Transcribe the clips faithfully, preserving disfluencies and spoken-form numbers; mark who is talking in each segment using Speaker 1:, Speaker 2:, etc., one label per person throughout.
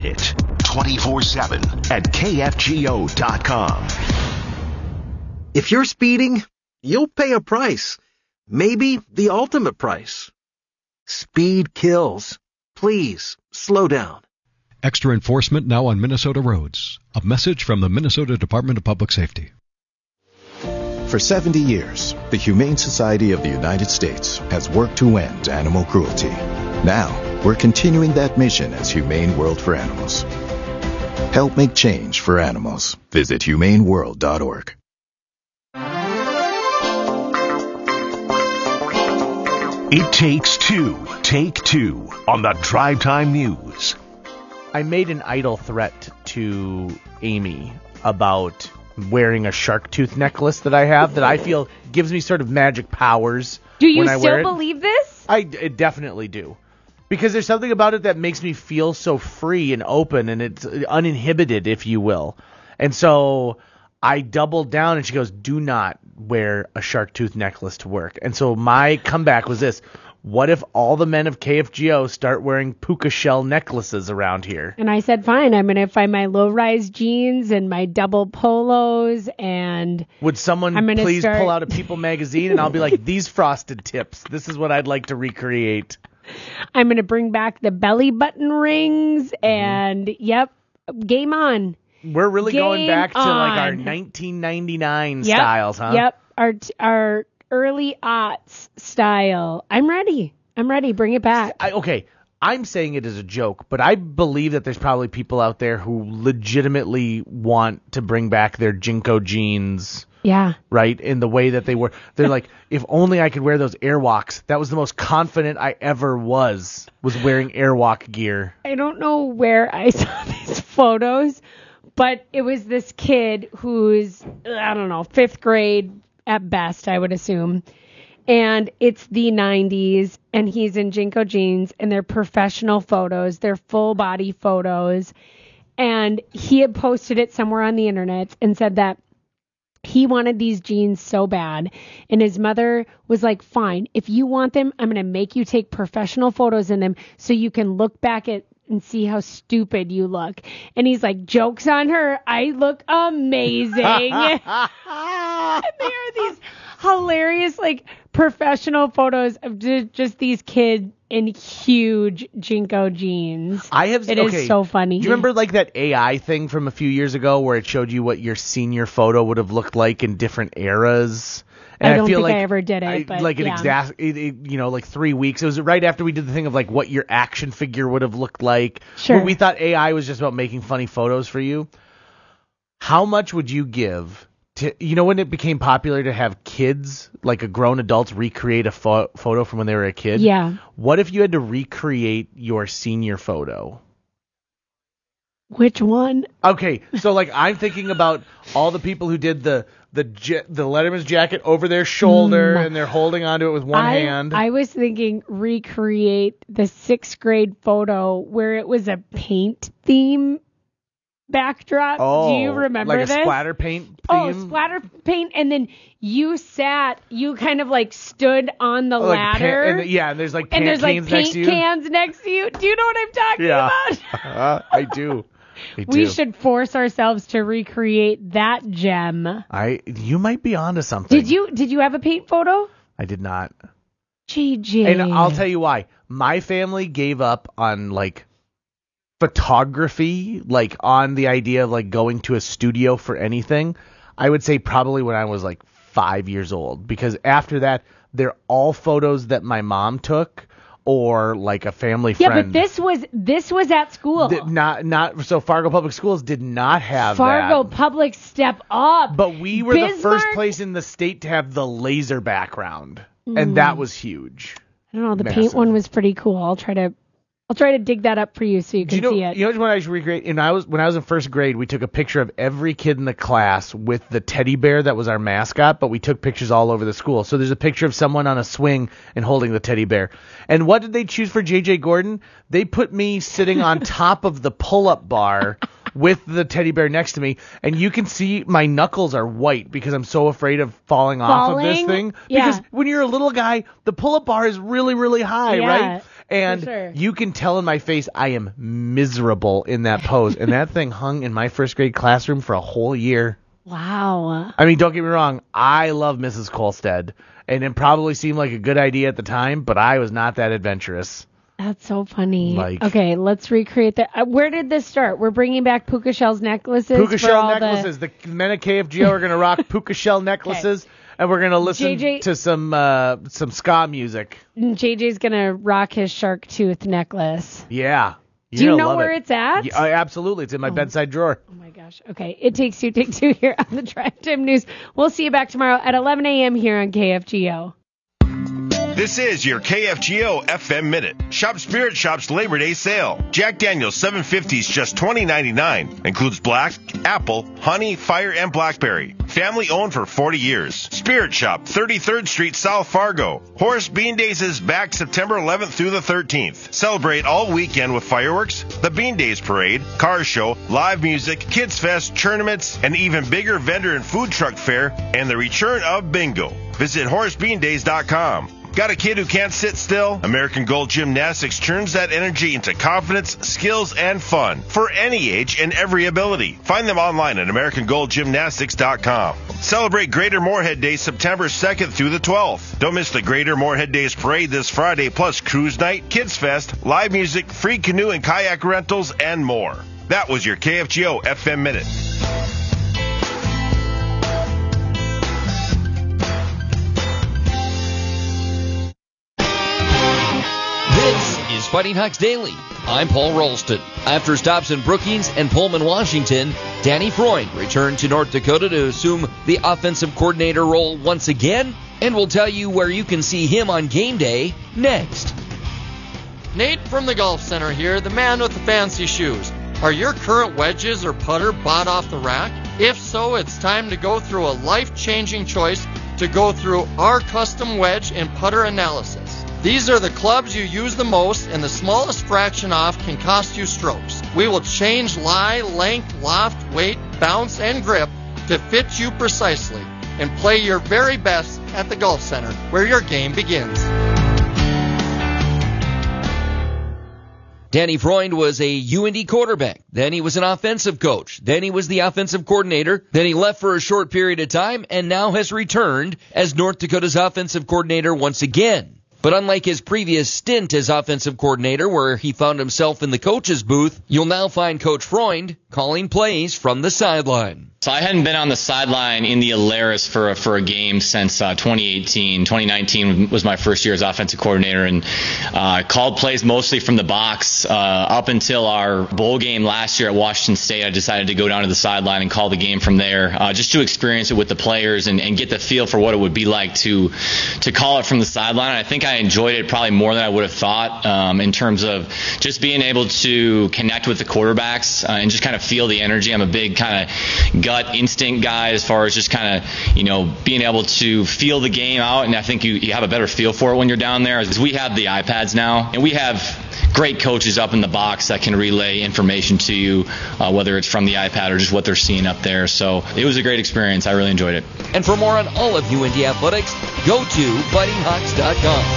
Speaker 1: It twenty-four seven at K F G O dot com.
Speaker 2: If you're speeding, you'll pay a price. Maybe the ultimate price. Speed kills. Please, slow down.
Speaker 3: Extra enforcement now on Minnesota roads. A message from the Minnesota Department of Public Safety.
Speaker 4: For seventy years, the Humane Society of the United States has worked to end animal cruelty. Now, we're continuing that mission as Humane World for Animals. Help make change for animals. Visit humane world dot org.
Speaker 1: It takes two. Take two on the Drive Time News.
Speaker 5: I made an idle threat to Amy about wearing a shark tooth necklace that I have that I feel gives me sort of magic powers.
Speaker 6: Do you
Speaker 5: when I
Speaker 6: still
Speaker 5: wear it.
Speaker 6: believe this?
Speaker 5: I, I definitely do. Because there's something about it that makes me feel so free and open, and it's uninhibited, if you will. And so I doubled down, and she goes, do not wear a shark tooth necklace to work. And so my comeback was this. What if all the men of K F G O start wearing puka shell necklaces around here?
Speaker 6: And I said, fine, I'm going to find my low-rise jeans and my double polos, and
Speaker 5: would someone please start... pull out a People magazine, and I'll be like, these frosted tips. This is what I'd like to recreate.
Speaker 6: I'm going to bring back the belly button rings, and mm-hmm. yep, game on.
Speaker 5: We're really
Speaker 6: game
Speaker 5: going back to
Speaker 6: on.
Speaker 5: like our nineteen ninety-nine
Speaker 6: yep.
Speaker 5: styles, huh?
Speaker 6: Yep, our our early aughts style. I'm ready. I'm ready. Bring it back.
Speaker 5: I, okay, I'm saying it as a joke, but I believe that there's probably people out there who legitimately want to bring back their Jinko jeans.
Speaker 6: Yeah.
Speaker 5: Right? In the way that they were. They're like, if only I could wear those Airwalks. That was the most confident I ever was, was wearing Airwalk gear.
Speaker 6: I don't know where I saw these photos, but it was this kid who's, I don't know, fifth grade at best, I would assume. And it's the nineties, and he's in Jinko jeans, and they're professional photos. They're full body photos. And he had posted it somewhere on the internet and said that he wanted these jeans so bad, and his mother was like, fine, if you want them, I'm going to make you take professional photos in them so you can look back at and see how stupid you look. And he's like, joke's on her. I look amazing. And there are these hilarious, like, professional photos of just these kids in huge Jinko jeans.
Speaker 5: I have.
Speaker 6: It
Speaker 5: okay.
Speaker 6: is so funny.
Speaker 5: Do you remember like that A I thing from a few years ago where it showed you what your senior photo would have looked like in different eras? And
Speaker 6: I don't
Speaker 5: I feel
Speaker 6: think
Speaker 5: like
Speaker 6: I ever did it.
Speaker 5: I,
Speaker 6: but
Speaker 5: like it,
Speaker 6: yeah.
Speaker 5: exa- it, it, you know, like three weeks. It was right after we did the thing of like what your action figure would have looked like.
Speaker 6: Sure.
Speaker 5: Where we thought A I was just about making funny photos for you. How much would you give to, you know, when it became popular to have kids, like a grown adults, recreate a fo- photo from when they were a kid?
Speaker 6: Yeah.
Speaker 5: What if you had to recreate your senior photo?
Speaker 6: Which one?
Speaker 5: Okay, so like I'm thinking about all the people who did the the ja- the Letterman's jacket over their shoulder mm. and they're holding onto it with one
Speaker 6: I,
Speaker 5: hand.
Speaker 6: I was thinking recreate the sixth grade photo where it was a paint theme backdrop.
Speaker 5: Oh,
Speaker 6: do you remember
Speaker 5: like
Speaker 6: this?
Speaker 5: a splatter paint theme?
Speaker 6: Oh, splatter paint, and then you sat, you kind of like stood on the
Speaker 5: oh, like
Speaker 6: ladder.
Speaker 5: Pan, and, yeah, and there's like
Speaker 6: and
Speaker 5: paint
Speaker 6: there's like
Speaker 5: cans
Speaker 6: paint
Speaker 5: next to you.
Speaker 6: cans next to you. Do you know what I'm talking
Speaker 5: yeah.
Speaker 6: about?
Speaker 5: uh, I do. I
Speaker 6: we
Speaker 5: do.
Speaker 6: should force ourselves to recreate that gem.
Speaker 5: I you might be onto something.
Speaker 6: Did you did you have a paint photo?
Speaker 5: I did not.
Speaker 6: G J.
Speaker 5: And I'll tell you why. My family gave up on like photography, like on the idea of like going to a studio for anything. I would say probably when I was like five years old, because after that they're all photos that my mom took. Or like a family
Speaker 6: yeah,
Speaker 5: friend.
Speaker 6: Yeah, but this was this was at school.
Speaker 5: Did not not so Fargo Public Schools did not have
Speaker 6: Fargo
Speaker 5: that.
Speaker 6: Public step up.
Speaker 5: But we were
Speaker 6: Bismarck?
Speaker 5: the first place in the state to have the laser background, mm. and that was huge.
Speaker 6: I don't know. The
Speaker 5: Massive.
Speaker 6: paint one was pretty cool. I'll try to I'll try to dig that up for you so you can
Speaker 5: you know,
Speaker 6: see it.
Speaker 5: You know what I should recreate? And I was when I was in first grade, we took a picture of every kid in the class with the teddy bear that was our mascot, but we took pictures all over the school. So there's a picture of someone on a swing and holding the teddy bear. And what did they choose for J J Gordon? They put me sitting on top of the pull-up bar with the teddy bear next to me, and you can see my knuckles are white because I'm so afraid of falling, falling? off of this thing.
Speaker 6: Yeah.
Speaker 5: Because when you're a little guy, the pull-up bar is really, really high,
Speaker 6: yeah.
Speaker 5: right? And
Speaker 6: sure.
Speaker 5: you can tell in my face I am miserable in that pose. And that thing hung in my first grade classroom for a whole year.
Speaker 6: Wow.
Speaker 5: I mean, don't get me wrong. I love Missus Kolstad. And it probably seemed like a good idea at the time, but I was not that adventurous.
Speaker 6: That's so funny.
Speaker 5: Like,
Speaker 6: okay, let's recreate that. Uh, where did this start? We're bringing back puka shells necklaces.
Speaker 5: Puka
Speaker 6: for
Speaker 5: shell
Speaker 6: all
Speaker 5: necklaces. The... the men at K F G O are going to rock puka shell necklaces, okay. And we're going to listen
Speaker 6: J J...
Speaker 5: to some uh, some ska music.
Speaker 6: J J's going to rock his shark tooth necklace.
Speaker 5: Yeah.
Speaker 6: You're Do you know where
Speaker 5: it.
Speaker 6: it's at?
Speaker 5: Yeah, absolutely. It's in my oh. bedside drawer.
Speaker 6: Oh, my gosh. Okay. It takes two, take two here on the Drive Time News. We'll see you back tomorrow at eleven a.m. here on K F G O.
Speaker 1: This is your K F G O F M Minute. Shop Spirit Shop's Labor Day sale. Jack Daniel's seven fifties just twenty ninety-nine. Includes black, apple, honey, fire, and blackberry. Family owned for forty years. Spirit Shop, thirty-third Street, South Fargo. Horace Bean Days is back September eleventh through the thirteenth. Celebrate all weekend with fireworks, the Bean Days Parade, car show, live music, Kids Fest, tournaments, an even bigger vendor and food truck fair, and the return of bingo. Visit horace bean days dot com. Got a kid who can't sit still? American Gold Gymnastics turns that energy into confidence, skills, and fun for any age and every ability. Find them online at american gold gymnastics dot com. Celebrate Greater Moorhead Day September second through the twelfth. Don't miss the Greater Moorhead Days Parade this Friday, plus Cruise Night, Kids Fest, live music, free canoe and kayak rentals, and more. That was your K F G O F M Minute.
Speaker 7: This is Fighting Hawks Daily. I'm Paul Rolston. After stops in Brookings and Pullman, Washington, Danny Freund returned to North Dakota to assume the offensive coordinator role once again, and we'll tell you where you can see him on game day next.
Speaker 8: Nate from the Golf Center here, the man with the fancy shoes. Are your current wedges or putter bought off the rack? If so, it's time to go through a life-changing choice to go through our custom wedge and putter analysis. These are the clubs you use the most, and the smallest fraction off can cost you strokes. We will change lie, length, loft, weight, bounce, and grip to fit you precisely, and play your very best at the Golf Center, where your game begins.
Speaker 7: Danny Freund was a U N D quarterback. Then he was an offensive coach. Then he was the offensive coordinator. Then he left for a short period of time and now has returned as North Dakota's offensive coordinator once again. But unlike his previous stint as offensive coordinator, where he found himself in the coach's booth, you'll now find Coach Freund calling plays from the sideline.
Speaker 9: So I hadn't been on the sideline in the Alerus for a, for a game since uh, twenty eighteen. twenty nineteen was my first year as offensive coordinator, and uh, called plays mostly from the box. Uh, up until our bowl game last year at Washington State, I decided to go down to the sideline and call the game from there, uh, just to experience it with the players and, and get the feel for what it would be like to to call it from the sideline. I think I enjoyed it probably more than I would have thought, um, in terms of just being able to connect with the quarterbacks uh, and just kind of feel the energy. I'm a big kind of gut instinct guy as far as just kind of, you know, being able to feel the game out, and I think you, you have a better feel for it when you're down there. As we have the iPads now, and we have great coaches up in the box that can relay information to you, uh, whether it's from the iPad or just what they're seeing up there. So it was a great experience. I really enjoyed it.
Speaker 7: And for more on all of U N D athletics, go to fighting hawks dot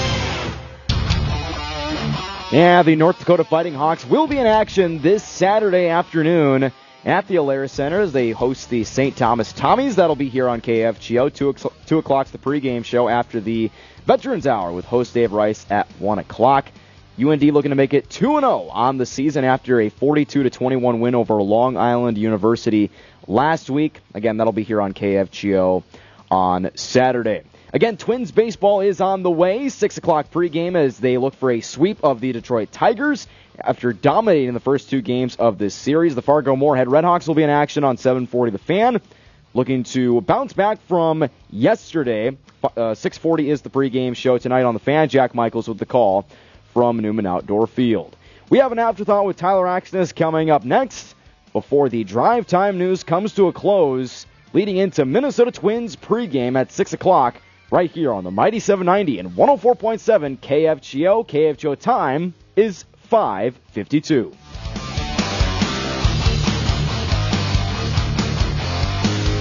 Speaker 7: com.
Speaker 10: Yeah, the North Dakota Fighting Hawks will be in action this Saturday afternoon at the Alerus Center as they host the Saint Thomas Tommies. That'll be here on K F G O. Two, two o'clock's the pregame show after the Veterans Hour with host Dave Rice at one o'clock. U N D looking to make it two and oh on the season after a forty-two to twenty-one win over Long Island University last week. Again, that'll be here on K F G O on Saturday. Again, Twins baseball is on the way. six o'clock pregame as they look for a sweep of the Detroit Tigers. After dominating the first two games of this series, the Fargo-Moorhead Redhawks will be in action on seven forty The Fan, looking to bounce back from yesterday. Uh, six forty is the pregame show tonight on The Fan. Jack Michaels with the call from Newman Outdoor Field. We have an afterthought with Tyler Axness coming up next before the drive time news comes to a close, leading into Minnesota Twins pregame at six o'clock right here on the Mighty seven ninety and one oh four point seven K F G O. K F G O time is five fifty-two.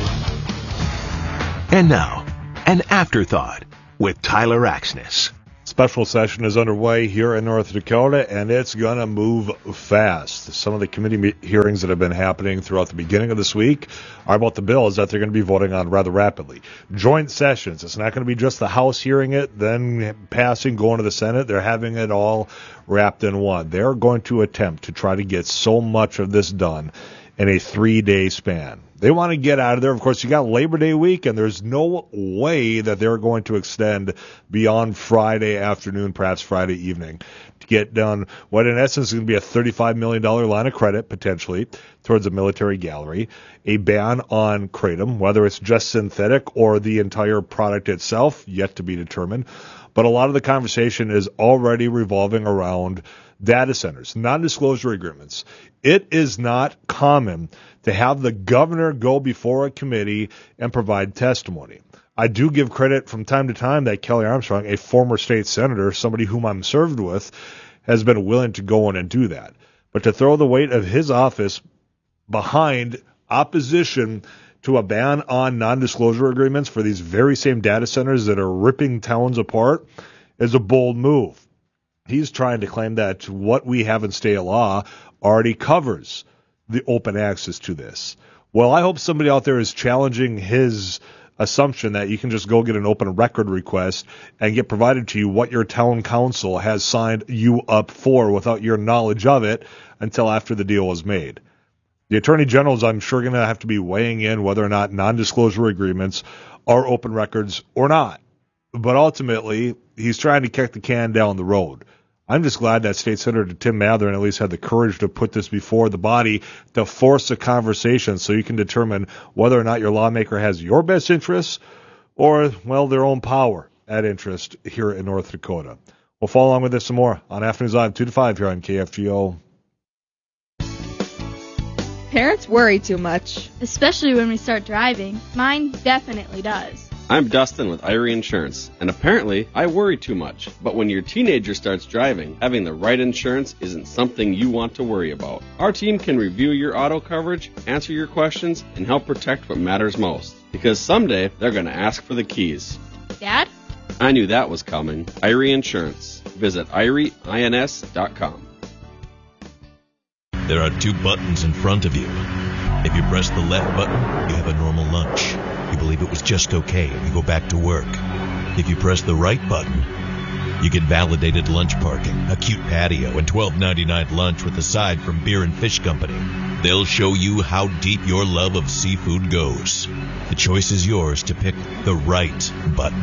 Speaker 1: And now, an afterthought with Tyler Axness.
Speaker 11: Special session is underway here in North Dakota, and it's going to move fast. Some of the committee me- hearings that have been happening throughout the beginning of this week are about the bills that they're going to be voting on rather rapidly. Joint sessions. It's not going to be just the House hearing it, then passing, going to the Senate. They're having it all wrapped in one. They're going to attempt to try to get so much of this done in a three-day span. They want to get out of there. Of course, you got Labor Day week, and there's no way that they're going to extend beyond Friday afternoon, perhaps Friday evening, to get done what in essence is going to be a thirty-five million dollars line of credit, potentially, towards a military gallery, a ban on kratom, whether it's just synthetic or the entire product itself, yet to be determined. But a lot of the conversation is already revolving around data centers, non-disclosure agreements. It is not common to have the governor go before a committee and provide testimony. I do give credit from time to time that Kelly Armstrong, a former state senator, somebody whom I'm served with, has been willing to go in and do that. But to throw the weight of his office behind opposition to a ban on non-disclosure agreements for these very same data centers that are ripping towns apart is a bold move. He's trying to claim that what we have in state law already covers the open access to this. Well, I hope somebody out there is challenging his assumption that you can just go get an open record request and get provided to you what your town council has signed you up for without your knowledge of it until after the deal is made. The Attorney General is, I'm sure, going to have to be weighing in whether or not non-disclosure agreements are open records or not. But ultimately, he's trying to kick the can down the road. I'm just glad that State Senator Tim Matherin at least had the courage to put this before the body to force a conversation so you can determine whether or not your lawmaker has your best interests or, well, their own power at interest here in North Dakota. We'll follow along with this some more on Afternoons Live two to five here on K F G O.
Speaker 12: Parents worry too much. Especially when we start driving. Mine definitely does.
Speaker 13: I'm Dustin with Irie Insurance, and apparently I worry too much. But when your teenager starts driving, having the right insurance isn't something you want to worry about. Our team can review your auto coverage, answer your questions, and help protect what matters most. Because someday they're going to ask for the keys.
Speaker 12: Dad?
Speaker 13: I knew that was coming. Irie Insurance. Visit irie ins dot com.
Speaker 14: There are two buttons in front of you. If you press the left button, you have a normal lunch. You believe it was just okay and you go back to work. If you press the right button, you get validated lunch parking, a cute patio, and twelve ninety-nine lunch with a side from Beer and Fish Company. They'll show you how deep your love of seafood goes. The choice is yours to pick the right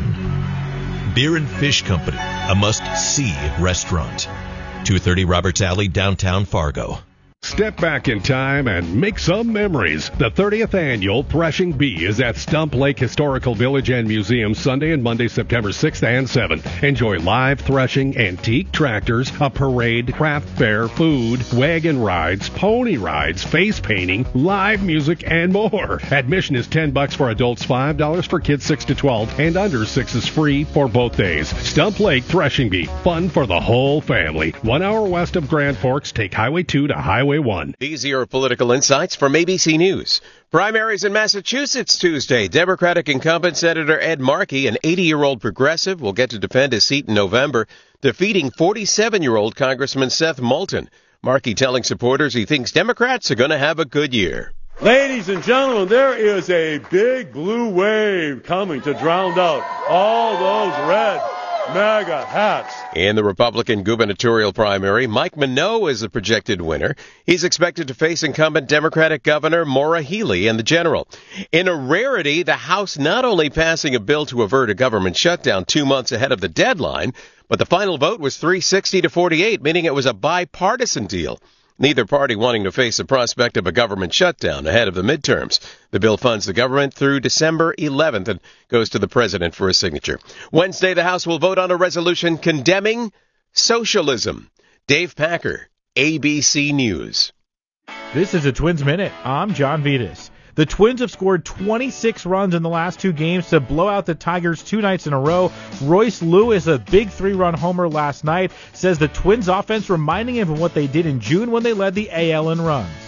Speaker 14: button. Beer and Fish Company, a must-see restaurant. two thirty Roberts Alley, downtown Fargo.
Speaker 15: Step back in time and make some memories. The thirtieth Annual Threshing Bee is at Stump Lake Historical Village and Museum Sunday and Monday, September sixth and seventh. Enjoy live threshing, antique tractors, a parade, craft fair, food, wagon rides, pony rides, face painting, live music, and more. Admission is ten bucks for adults, five dollars for kids six to twelve, and under six is free for both days. Stump Lake Threshing Bee, fun for the whole family. One hour west of Grand Forks, take Highway two to Highway one.
Speaker 16: These are your political insights from A B C News. Primaries in Massachusetts Tuesday. Democratic incumbent Senator Ed Markey, an eighty-year-old progressive, will get to defend his seat in November, defeating forty-seven-year-old Congressman Seth Moulton. Markey telling supporters he thinks Democrats are going to have a good year.
Speaker 17: Ladies and gentlemen, there is a big blue wave coming to drown out all those red MAGA hats.
Speaker 16: In the Republican gubernatorial primary, Mike Minow is the projected winner. He's expected to face incumbent Democratic Governor Maura Healey in the general. In a rarity, the House not only passing a bill to avert a government shutdown two months ahead of the deadline, but the final vote was three sixty to forty-eight, meaning it was a bipartisan deal. Neither party wanting to face the prospect of a government shutdown ahead of the midterms. The bill funds the government through December eleventh and goes to the president for a signature. Wednesday, the House will vote on a resolution condemning socialism. Dave Packer, A B C News.
Speaker 18: This is a Twins Minute. I'm John Vitas. The Twins have scored twenty-six runs in the last two games to blow out the Tigers two nights in a row. Royce Lewis, a big three-run homer last night, says the Twins offense reminding him of what they did in June when they led the A L in runs.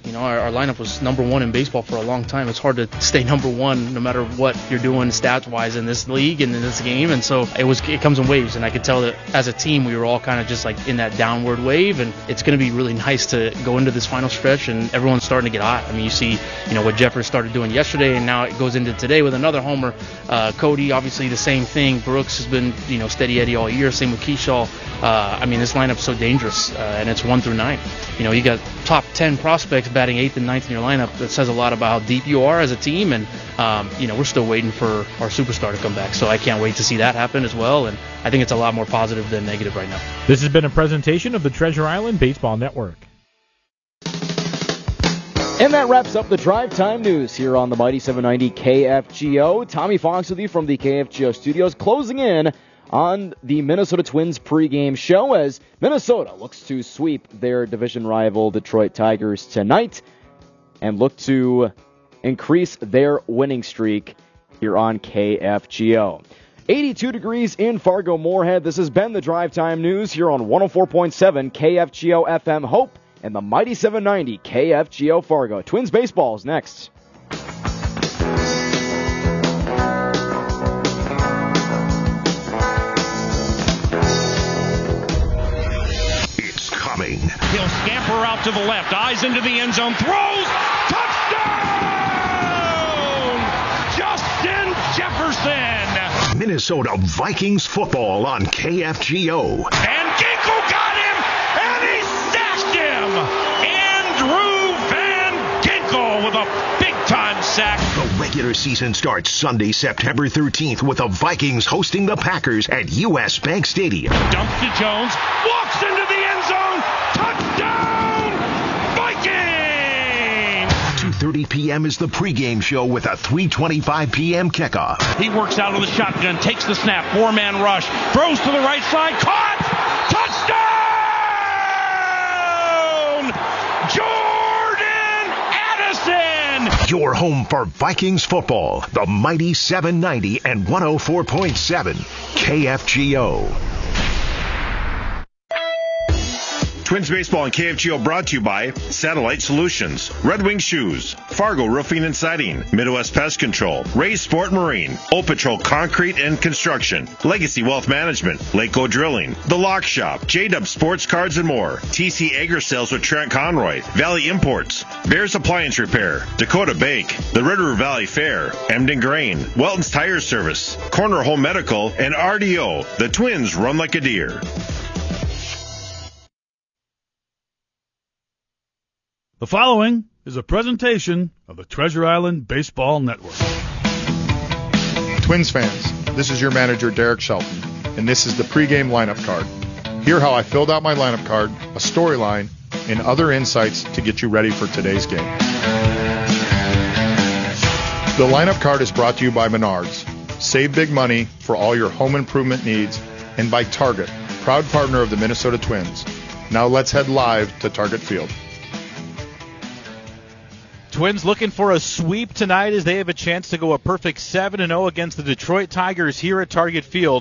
Speaker 19: You know, our, our lineup was number one in baseball for a long time. It's hard to stay number one no matter what you're doing stats-wise in this league and in this game. And so it was it comes in waves. And I could tell that as a team we were all kind of just like in that downward wave. And it's going to be really nice to go into this final stretch and everyone's starting to get hot. I mean, you see, you know, what Jeffers started doing yesterday, and now it goes into today with another homer. Uh, Cody, obviously the same thing. Brooks has been, you know, steady Eddie all year. Same with Keyshaw. Uh, I mean, this lineup's so dangerous, uh, and it's one through nine. You know, you got top ten prospects batting eighth and ninth in your lineup. That says a lot about how deep you are as a team, and um, you know, we're still waiting for our superstar to come back. So I can't wait to see that happen as well, and I think it's a lot more positive than negative right now.
Speaker 18: This has been a presentation of the Treasure Island Baseball Network.
Speaker 10: And that wraps up the Drive Time News here on the Mighty seven ninety K F G O. Tommy Fox with you from the K F G O studios, closing in on the Minnesota Twins pregame show as Minnesota looks to sweep their division rival Detroit Tigers tonight and look to increase their winning streak here on K F G O. eighty-two degrees in Fargo-Moorhead. This has been the Drive Time News here on one oh four point seven K F G O F M Hope and the Mighty seven ninety K F G O Fargo. Twins baseball is next.
Speaker 20: He'll scamper out to the left, eyes into the end zone, throws, touchdown! Justin Jefferson!
Speaker 21: Minnesota Vikings football on K F G O.
Speaker 20: And Ginkel got him, and he sacked him! Andrew Van Ginkel with a big-time sack.
Speaker 21: The regular season starts Sunday, September thirteenth with the Vikings hosting the Packers at U S Bank Stadium.
Speaker 20: Dumps to Jones, walks into the end zone, touchdown, Vikings!
Speaker 21: two thirty p.m. is the pregame show with a three twenty-five p.m. kickoff.
Speaker 20: He works out of the shotgun, takes the snap, four-man rush, throws to the right side, caught, touchdown! Jordan Addison!
Speaker 21: Your home for Vikings football, the Mighty seven ninety and one oh four point seven K F G O.
Speaker 1: Twins Baseball and K F G O brought to you by Satellite Solutions, Red Wing Shoes, Fargo Roofing and Siding, Midwest Pest Control, Ray's Sport Marine, O Patrol Concrete and Construction, Legacy Wealth Management, Lakeo Drilling, The Lock Shop, J-Dub Sports Cards and more, T C Agri Sales with Trent Conroy, Valley Imports, Bears Appliance Repair, Dakota Bank, the River Valley Fair, Emden Grain, Welton's Tire Service, Corner Home Medical, and R D O. The Twins run like a deer.
Speaker 22: The following is a presentation of the Treasure Island Baseball Network.
Speaker 23: Twins fans, this is your manager, Derek Shelton, and this is the pregame lineup card. Hear how I filled out my lineup card, a storyline, and other insights to get you ready for today's game. The lineup card is brought to you by Menards. Save big money for all your home improvement needs, and by Target, proud partner of the Minnesota Twins. Now let's head live to Target Field.
Speaker 18: Twins looking for a sweep tonight as they have a chance to go a perfect seven and oh against the Detroit Tigers here at Target Field.